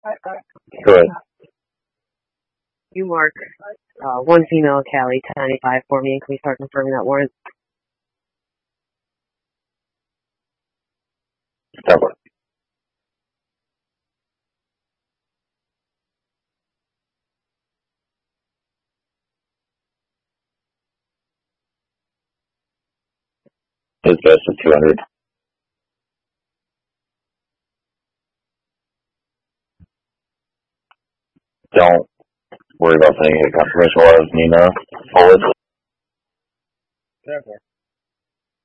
Good. You mark one female Cali 1095 for me, and can we start confirming that warrant? Cover. His best is 200. Don't worry about saying it. Confirmation was Nina Fullwood.